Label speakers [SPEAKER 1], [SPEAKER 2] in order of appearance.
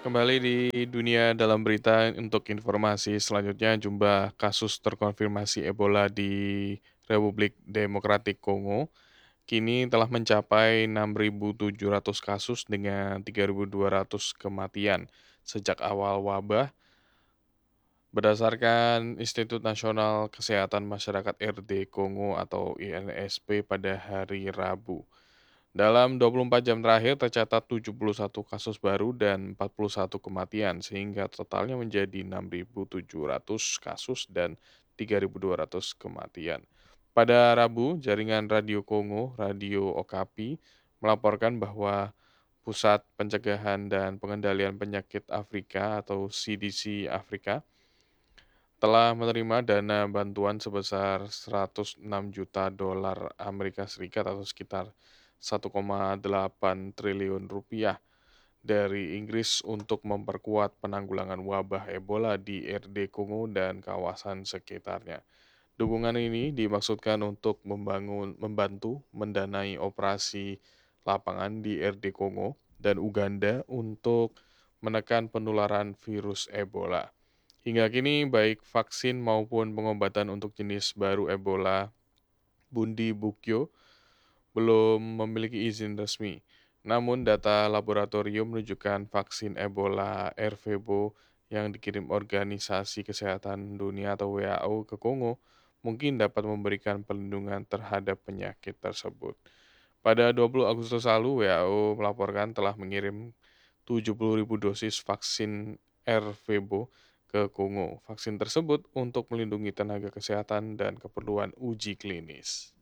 [SPEAKER 1] Kembali di dunia dalam berita untuk informasi selanjutnya, jumlah kasus terkonfirmasi Ebola di Republik Demokratik Kongo kini telah mencapai 6.700 kasus dengan 3.200 kematian sejak awal wabah berdasarkan Institut Nasional Kesehatan Masyarakat RD Kongo atau INSP pada hari Rabu. Dalam 24 jam terakhir tercatat 71 kasus baru dan 41 kematian sehingga totalnya menjadi 6.700 kasus dan 3.200 kematian. Pada Rabu, jaringan Radio Kongo, Radio Okapi, melaporkan bahwa Pusat Pencegahan dan Pengendalian Penyakit Afrika atau CDC Afrika telah menerima dana bantuan sebesar 106 juta dolar Amerika Serikat atau sekitar 1,8 triliun rupiah dari Inggris untuk memperkuat penanggulangan wabah Ebola di RD Kongo dan kawasan sekitarnya. Dukungan ini dimaksudkan untuk membantu mendanai operasi lapangan di RD Kongo dan Uganda untuk menekan penularan virus Ebola. Hingga kini, baik vaksin maupun pengobatan untuk jenis baru Ebola, Bundi Bugyo, belum memiliki izin resmi. Namun, data laboratorium menunjukkan vaksin Ebola Ervebo yang dikirim Organisasi Kesehatan Dunia atau WHO ke Kongo mungkin dapat memberikan perlindungan terhadap penyakit tersebut. Pada 20 Agustus lalu, WHO melaporkan telah mengirim 70.000 dosis vaksin Ervebo ke Kongo. Vaksin tersebut untuk melindungi tenaga kesehatan dan keperluan uji klinis.